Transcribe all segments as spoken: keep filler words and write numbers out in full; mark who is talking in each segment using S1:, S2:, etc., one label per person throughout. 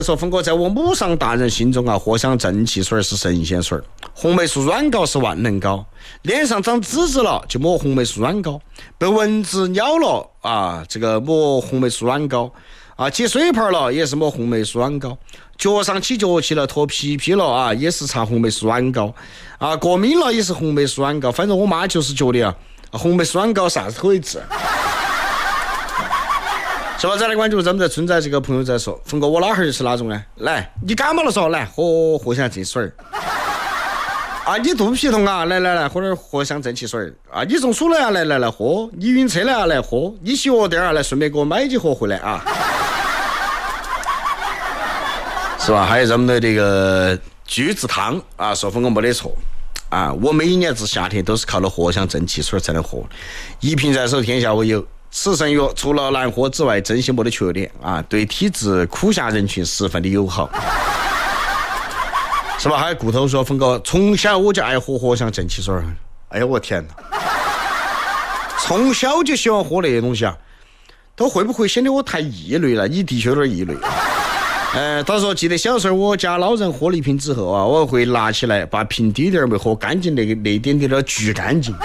S1: 说峰哥，在我母上大人心中啊，藿香正气水是神仙水，红霉素软膏是万能膏，脸上长紫紫了就抹红霉素软膏，被蚊子咬了啊，这个抹红霉素软膏啊，起水泡了也是抹红霉素软膏，脚上起脚气了脱皮皮了啊，也是擦红霉素软膏啊，过敏了也是红霉素软膏，反正我妈就是觉得啊，红霉素软膏啥子可以治。是吧？再来关注咱们的存在这个朋友在说，峰哥，我老汉儿是哪种呢？来，你感冒了说来喝藿香正气水啊，你肚皮痛啊，来来来喝点藿香正气水啊，你中暑了呀，来来来喝，你晕车了呀，来喝，你洗药店啊，来顺便给我买几盒回来啊，是吧？还有咱们的这个橘子汤啊，说峰哥没得错啊，我每一年至夏天都是靠了藿香正气水才能喝，一瓶在手，天下我有。此生药除了难喝之外，真心没得缺点啊！对体质苦夏人群十分的友好，是吧？还有骨头说，峰哥，从小我就爱喝藿香正气水。哎呀，我天哪！从小就喜欢喝那些东西啊，都会不会显得我太异类了？你的确有点异类。呃，他说记得小时候我家老人喝了一瓶之后啊，我会拿起来把瓶底点没喝干净，那个那点点的巨干净。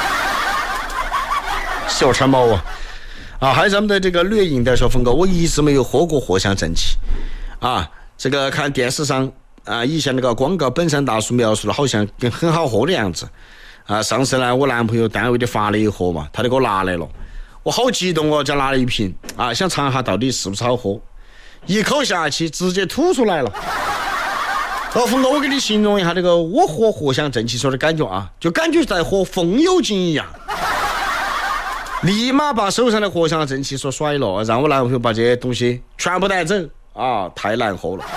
S1: 小馋猫啊！啊，还有咱们的这个掠影的说，峰哥，我一直没有喝过藿香正气啊。这个看电视上啊，以前那个广告本山大叔描述的好像跟很好喝的样子啊。上次呢，我男朋友单位的发了一盒嘛，他就给我拿来了，我好激动哦，就拿了一瓶啊，想尝下到底是不是好喝。一口下去，直接吐出来了。老峰哥，我给你形容一下这个我喝藿香正气水的感觉啊，就感觉在喝风油精一样。立马把手上的藿香正气水甩了，让我男朋友把这些东西全部带走啊！太难喝了，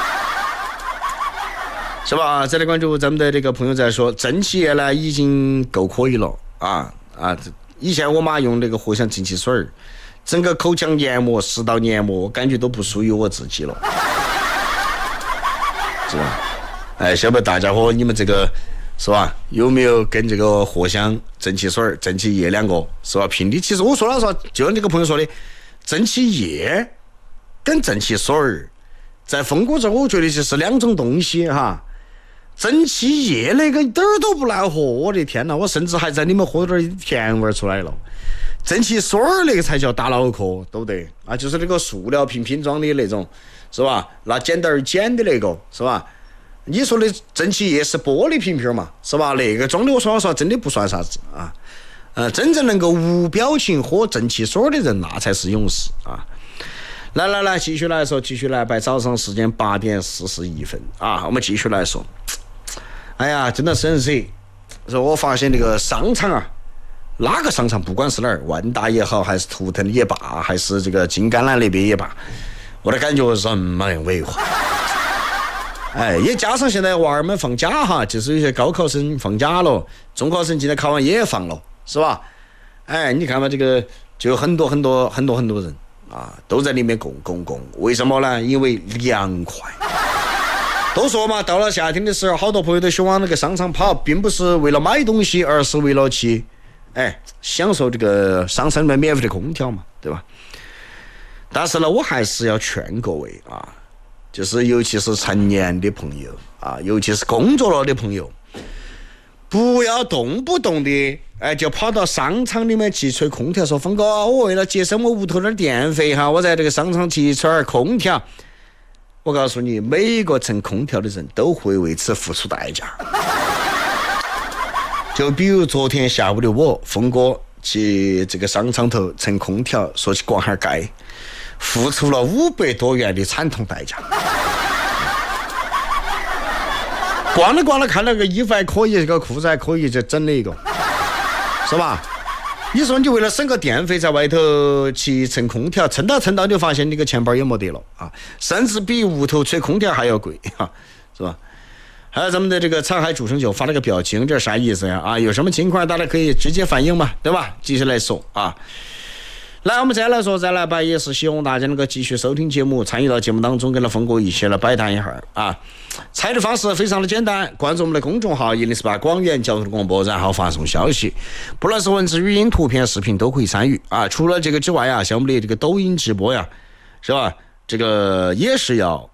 S1: 是吧？再来关注咱们的这个朋友在说，正气液呢已经够可以了啊啊！以前我妈用那个藿香正气水，整个口腔黏膜、食道黏膜，我感觉都不属于我自己了，是吧？哎，晓不晓得大家伙你们这个？是吧？有没有跟这个藿香正气水、正气液两个是吧拼的？其实我说了说，就像这个朋友说的，正气液跟正气水在峰哥这，我觉得就是两种东西哈。正气液那个一点儿都不难喝，我的天哪！我甚至还在里面喝点甜味出来了。正气水那个才叫大脑壳，对不对？啊，就是那个塑料瓶瓶装的那种，是吧？拿剪刀剪的那个，是吧？你说的正气液是玻璃瓶瓶嘛，是吧？那个装的我说实话真的不算啥子啊。呃，真正能够无表情喝正气水的人，那才是勇士啊！来来来，继续来说，继续来摆。早上时间八点四十一分啊，我们继续来说。哎呀，真的是很热。说我发现那个商场啊，哪个商场不管是哪儿，万达也好，还是图腾也罢，还是这个金甘蓝那边也罢，我的感觉人满为患。哎，也加上现在娃儿们放假哈，就是有些高考生放假了，中考生今天考完也放了，是吧？哎，你看嘛，这个就有很多很多很多很多人啊，都在里面供供供。为什么呢？因为凉快。都说嘛，到了夏天的时候，好多朋友都喜欢往那个商场跑，并不是为了买东西，而是为了去哎享受这个商场里面免费的空调嘛，对吧？但是呢，我还是要劝各位啊。就是尤其是成年的朋友啊，尤其是工作了的朋友，不要动不动的哎就跑到商场里面去吹空调，说峰哥，我为了节省我屋头的电费哈，我在这个商场去吹点空调。我告诉你，每一个乘空调的人都会为此付出代价。就比如昨天下午的我，峰哥去这个商场头乘空调，说去逛下街。付出了五百多元的惨痛代价。逛了逛了，看那个衣服还可以，这个裤子还可以，就整了一个，是吧？你说你为了省个电费，在外头去乘空调，蹭到蹭到就发现你个钱包也没得了啊，甚至比屋头吹空调还要贵啊，是吧？还有咱们的这个沧海主生酒发了个表情，这是啥意思呀？啊，有什么情况大家可以直接反映嘛，对吧？继续来说啊。来，我们再来说，再来摆，也是希望大家能够继续收听节目，参与到节目当中，跟了峰哥一起来摆谈一下啊。参与的方式非常的简单，关注我们的公众号一零四八广元交通广播，然后发送消息，不论是文字、语音、图片、视频都可以参与啊。除了这个之外啊，像我们的这个抖音直播呀，是吧？ 这个也是要